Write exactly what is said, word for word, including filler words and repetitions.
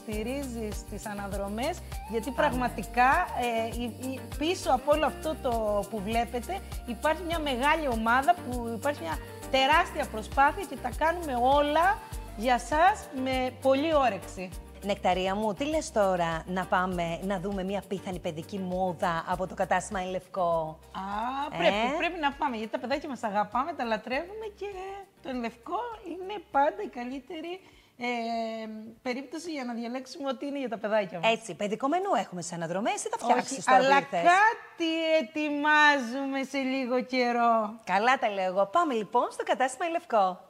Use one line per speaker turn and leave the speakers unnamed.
υποστηρίζεις τις αναδρομές, γιατί πραγματικά ε, η, η, πίσω από όλο αυτό το που βλέπετε υπάρχει μια μεγάλη ομάδα, που υπάρχει μια τεράστια προσπάθεια και τα κάνουμε όλα για σας με πολύ όρεξη.
Νεκταρία μου, τι λες τώρα να πάμε να δούμε μια πίθανη παιδική μόδα από το κατάστημα Εν Λευκό?
Α, πρέπει,
ε?
πρέπει να πάμε, γιατί τα παιδάκια μας αγαπάμε, τα λατρεύουμε και το Εν Λευκό είναι πάντα η καλύτερη ε, περίπτωση για να διαλέξουμε ό,τι είναι για τα παιδάκια μας.
Έτσι, παιδικό μενού έχουμε σε αναδρομές ή θα φτιάξεις το
αλλά
ήρθες?
κάτι ετοιμάζουμε σε λίγο καιρό.
Καλά τα λέω εγώ. Πάμε λοιπόν στο κατάστημα Εν Λευκό.